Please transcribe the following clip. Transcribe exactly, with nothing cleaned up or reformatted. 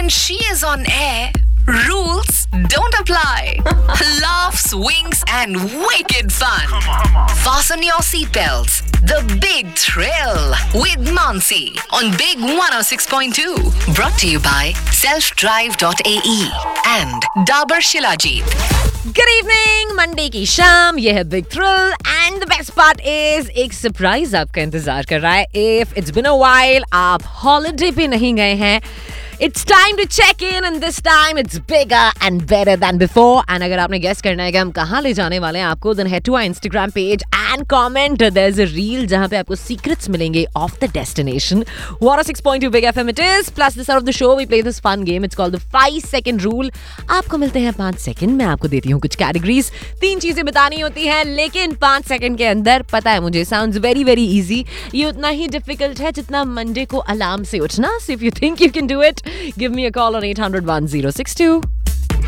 when she is on air, rules don't apply. Laughs, winks, and wicked fun. Fasten your seatbelts. The big thrill with Mansi on Big one oh six point two. Brought to you by self drive dot a e and Dabur Shilajit. Good evening, Monday की शाम, ये है big thrill and the best part is एक surprise आपका इंतजार कर रहा है. If it's been a while, आप हॉलिडे पे नहीं गए हैं, it's time to check in and this time it's bigger and better than before. And अगर आपने गेस करना है कि हम कहाँ ले जाने वाले हैं आपको, then head to our Instagram page and comment. There is a reel जहाँ पे आपको सीक्रेट्स मिलेंगे of the destination. one oh six point two big FM it is. Plus this hour of the show we play this fun game. It's called the five second rule. आपको मिलते हैं पाँच second. मैं आपको देती हूँ कुछ कैटेगरीज, तीन चीजें बतानी होती हैं, लेकिन पाँच सेकंड के अंदर. पता है मुझे, साउंड्स वेरी वेरी इजी. ये उतना ही डिफिकल्ट है जितना मंडे को अलार्म से उठना. So if you think you can do it, give me a call on eight hundred one oh six two.